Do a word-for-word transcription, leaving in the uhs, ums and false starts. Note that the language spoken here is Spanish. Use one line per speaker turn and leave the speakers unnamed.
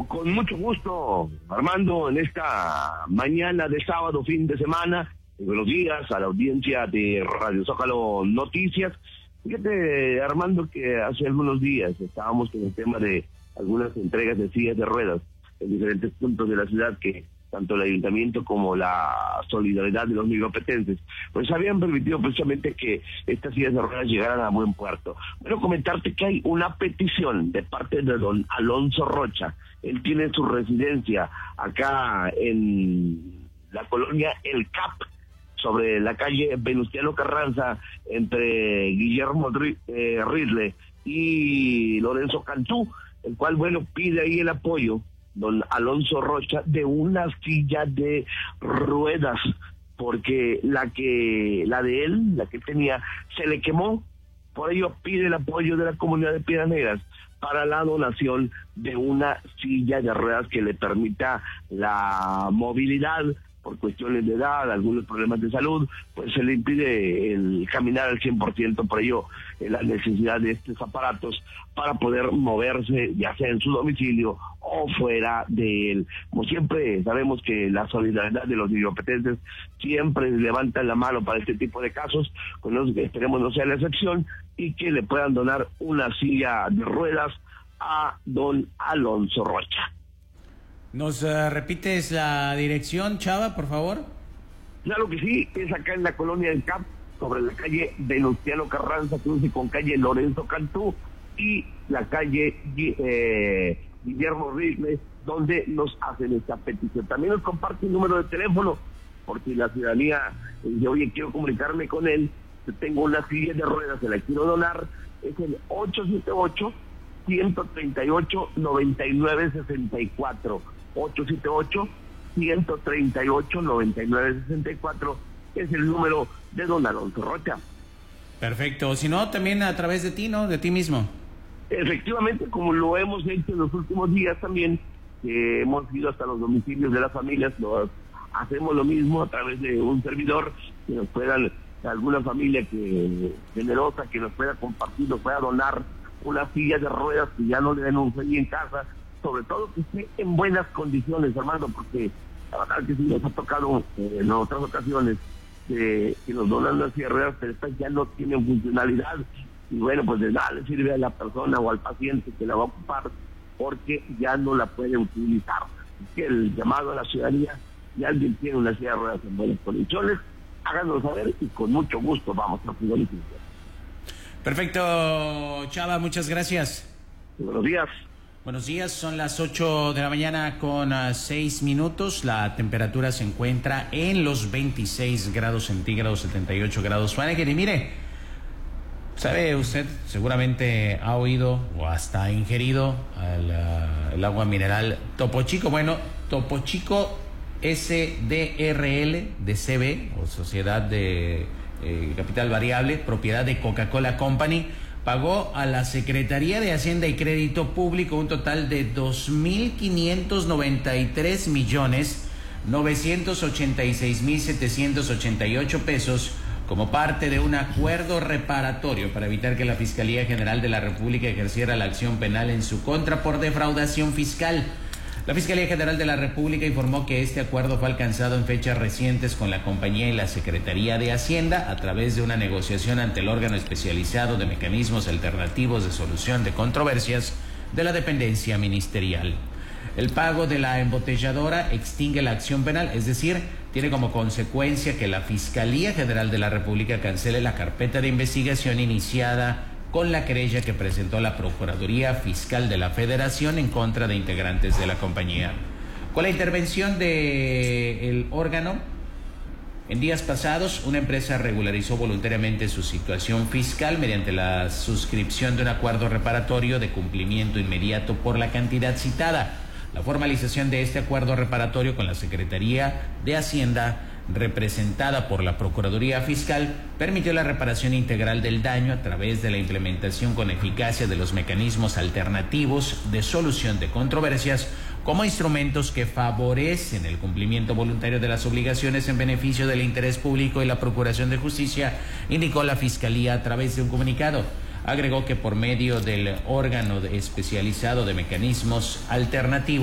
saludo con mucho gusto, Armando, en esta mañana de sábado, fin de semana. Buenos días a la audiencia de Radio Zócalo Noticias. Fíjate, Armando, que hace algunos días estábamos con el tema de algunas entregas de sillas de ruedas en diferentes puntos de la ciudad que tanto el ayuntamiento como la solidaridad de los micropetenses, pues habían permitido precisamente que estas sillas de ruedas llegaran a buen puerto. Bueno, comentarte que hay una petición de parte de don Alonso Rocha. Él tiene su residencia acá en la colonia El Cap, sobre la calle Venustiano Carranza, entre Guillermo eh, Ridley y Lorenzo Cantú, el cual, bueno, pide ahí el apoyo don Alonso Rocha de una silla de ruedas, porque la que la de él, la que tenía, se le quemó. Por ello pide el apoyo de la comunidad de Piedras Negras para la donación de una silla de ruedas que le permita la movilidad. Por cuestiones de edad, algunos problemas de salud, pues se le impide el caminar al cien por ciento, por ello eh, la necesidad de estos aparatos para poder moverse, ya sea en su domicilio o fuera de él. Como siempre, sabemos que la solidaridad de los micropetenses siempre levantan la mano para este tipo de casos, con los que esperemos no sea la excepción, y que le puedan donar una silla de ruedas a don Alonso Rocha.
¿Nos uh, repites la dirección, Chava, por favor?
Claro que sí, es acá en la colonia del Cap, sobre la calle Venustiano Carranza, cruce con calle Lorenzo Cantú y la calle eh, Guillermo Ridley, donde nos hacen esta petición. También nos comparte un número de teléfono, porque la ciudadanía dice, oye, quiero comunicarme con él, tengo una silla de ruedas, se la quiero donar, es el ocho siete ocho, uno tres ocho, nueve nueve seis cuatro. ocho siete ocho, uno tres ocho, nueve nueve seis cuatro es el número de don Alonso Rocha.
Perfecto, si no, también a través de ti, ¿no? De ti mismo.
Efectivamente, como lo hemos hecho en los últimos días también, que hemos ido hasta los domicilios de las familias, lo hacemos lo mismo a través de un servidor, que nos puedan, alguna familia que generosa, que nos pueda compartir, nos pueda donar una silla de ruedas que ya no le den un sueño en casa, sobre todo que esté en buenas condiciones, Armando, porque la verdad que sí nos ha tocado eh, en otras ocasiones eh, que nos donan las sillas de ruedas, pero estas ya no tienen funcionalidad, y bueno, pues de nada le sirve a la persona o al paciente que la va a ocupar, porque ya no la puede utilizar. Así que el llamado a la ciudadanía, si alguien tiene una silla de ruedas en buenas condiciones, háganos saber y con mucho gusto vamos a poder.
Perfecto, Chava, muchas gracias.
Buenos días.
Buenos días, son las ocho de la mañana con uh, seis minutos. La temperatura se encuentra en los veintiséis grados centígrados, setenta y ocho grados Fahrenheit. Y mire, sabe usted, seguramente ha oído o hasta ingerido el, uh, el agua mineral Topo Chico. Bueno, Topo Chico S D R L de C B, o Sociedad de eh, Capital Variable, propiedad de Coca-Cola Company, pagó a la Secretaría de Hacienda y Crédito Público un total de dos mil quinientos noventa y tres millones novecientos ochenta y seis mil setecientos ochenta y ocho pesos como parte de un acuerdo reparatorio para evitar que la Fiscalía General de la República ejerciera la acción penal en su contra por defraudación fiscal. La Fiscalía General de la República informó que este acuerdo fue alcanzado en fechas recientes con la compañía y la Secretaría de Hacienda a través de una negociación ante el órgano especializado de mecanismos alternativos de solución de controversias de la dependencia ministerial. El pago de la embotelladora extingue la acción penal, es decir, tiene como consecuencia que la Fiscalía General de la República cancele la carpeta de investigación iniciada con la querella que presentó la Procuraduría Fiscal de la Federación en contra de integrantes de la compañía. Con la intervención del órgano, en días pasados, una empresa regularizó voluntariamente su situación fiscal mediante la suscripción de un acuerdo reparatorio de cumplimiento inmediato por la cantidad citada. La formalización de este acuerdo reparatorio con la Secretaría de Hacienda, representada por la Procuraduría Fiscal, permitió la reparación integral del daño a través de la implementación con eficacia de los mecanismos alternativos de solución de controversias como instrumentos que favorecen el cumplimiento voluntario de las obligaciones en beneficio del interés público y la Procuración de Justicia, indicó la Fiscalía a través de un comunicado. Agregó que por medio del órgano especializado de mecanismos alternativos